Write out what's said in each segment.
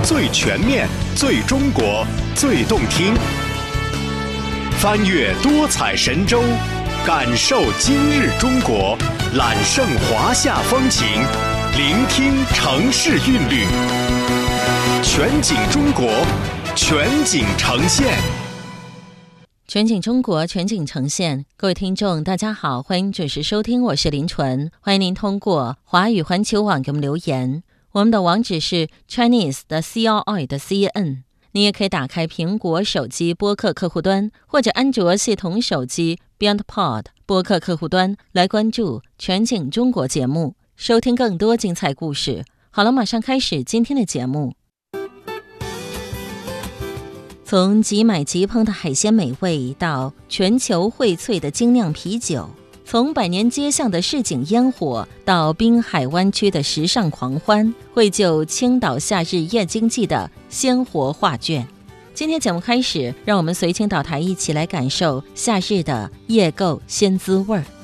最全面、最中国、最动听。翻越多彩神州，感受今日中国，揽胜华夏风情，聆听城市韵律。全景中国，全景呈现。 全景中国，全景呈现。各位听众大家好，欢迎准时收听，我是林纯。欢迎您通过华语环球网给我们留言，我们的网址是 Chinese 的 CRI 的 CN。 你也可以打开苹果手机播客客户端，或者安卓系统手机 BeyondPod 播客客户端来关注全景中国节目，收听更多精彩故事。好了，马上开始今天的节目。从即买即烹的海鲜美味，到全球荟萃的精酿啤酒，从百年街巷的市井烟火，到滨海湾区的时尚狂欢，绘就青岛夏日夜经济的鲜活画卷。今天节目开始，让我们随青岛台一起来感受夏日的夜购鲜滋味儿。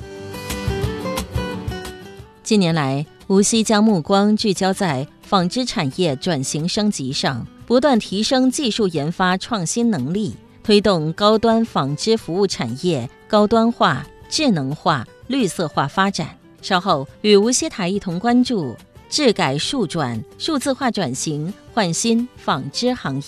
近年来，无锡将目光聚焦在纺织产业转型升级上，不断提升技术研发创新能力，推动高端纺织服务产业高端化、智能化、绿色化发展。稍后与无锡台一同关注智改数转、数字化转型，焕新纺织行